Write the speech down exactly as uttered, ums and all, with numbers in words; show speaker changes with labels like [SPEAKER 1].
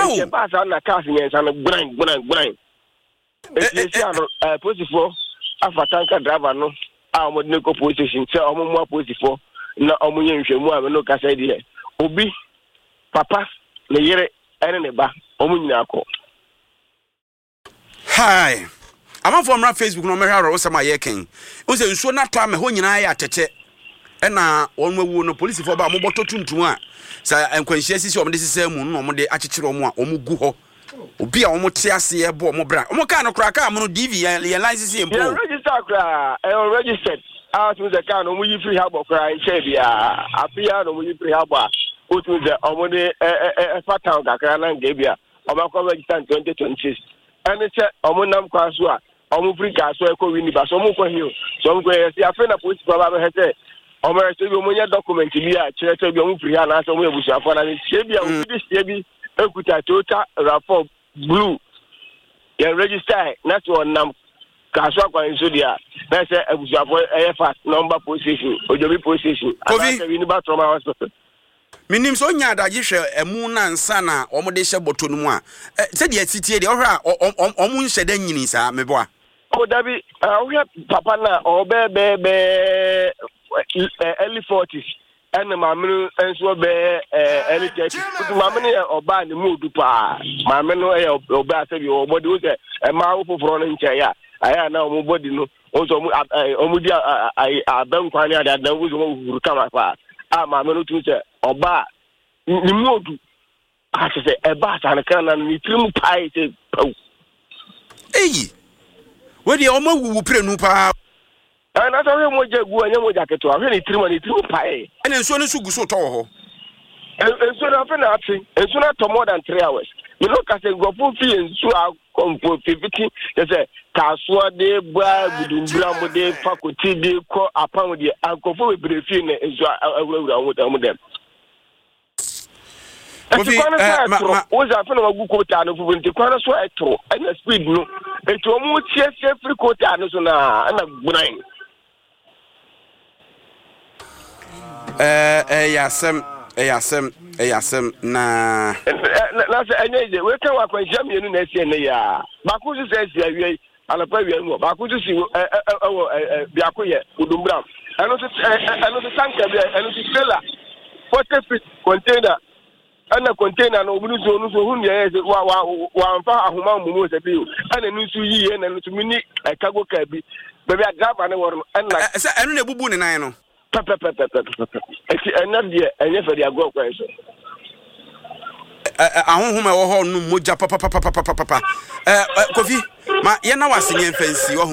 [SPEAKER 1] e ba sa na cars nyensa no gbran gbran gbran e ti ano police for afatanka driver no a mo de ko police station se omo mo police for na omo yen hwemu a me no ka say de obi papa le yere ene ne ba omo nyina akọ
[SPEAKER 2] hi ama for mra Facebook no me hwaro osama ye ken o se nsuo na to ame ho nyina ya tete ena onwawu no police for ba mo boto tuntum a sa enkwanhia sisi o mo de sese mu no mo de akyekyere o mo a o mo gu ho obi a o mo te ase e bo o mo bra o mo ka no kra ka mo no D V ya license e mpo
[SPEAKER 1] ya register kra e registered out with the car no mo yi free harbor kra in che bia apia no mo yi free harbor o tu de o mo de e fatan kakra na nge bia o ma ko register in twenty twenty-six ene che o mo nam kwa so a o mo free car so e ko wini ba so mo ko hill so mo ko e si afa na police baba be hete o mo se bi mo nya document bi a chere che bi o mo free ha na so mo ebusu afọ na che bi a o bi che bi ekuta Toyota RAV four blue ya register na to nam kaso akwa nso dia na se ebusu afọ e fast number position ojobi position
[SPEAKER 2] ana
[SPEAKER 1] wini ba trauma hospital
[SPEAKER 2] minim so nya da gihwe emu na nsa na o mo de hye boto no mu a se de atitie de o hwa o mo nhye da nyini sa meboa
[SPEAKER 1] o dabi o hwa papa na o be be be early forties and mamenu enso be early thirties mamenu oba ne mu dupa mamenu e oba asabi o body o se e ma wo foforo no nche ya aya na o body no o so o mu di aban kwani ada dan wo so wo kama pa a mamenu tu se oba ni mu odu a se e ba sa na kana ni trim pai se pau
[SPEAKER 2] eyi we de o ma wuwu prenu pa
[SPEAKER 1] ana so we mo jagu anya mo jaketo a we ni trim ni trim pai
[SPEAKER 2] ene nso ne sugu so to ho
[SPEAKER 1] enso na fe na ati enso na to more than three hours you know ka se gofu fi enso a kompo fifty they say kaso de bua gudumbura mo de faculty de ko apam de ankofo we brefi na enso awura wo da mo dem Kofi eh ma o za fe na wagu kota no fu nti kwana so etro na speed no etro mo tie tie free kota no so na na gbunan
[SPEAKER 2] eh eh yasem eh yasem eh yasem na
[SPEAKER 1] na se enye je we kan wa kwan jam yenu na sie ne ya ba ku su se sie awie ala pa awie mu ba ku su si eh bi akoye udumbram eno se eno se tanka bi eno se trailer forty feet container ana container no obudu so no so hu ne ye wa wa wa amfa ahoma mu mo se bi ana nu su yiye na nu su mini cargo car bi be bi driver ne wor ana
[SPEAKER 2] se eno na bubu ne nan no
[SPEAKER 1] papa papa papa eti ena de enye fa de agwo kwan so
[SPEAKER 2] ahonhom e wo ho no moja papa papa papa papa eh Kofi ma ye na wase nye fancy wo